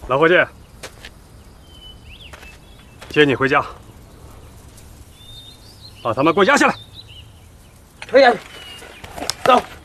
老伙计，接你回家，把他们给我押下来。 推下去，走。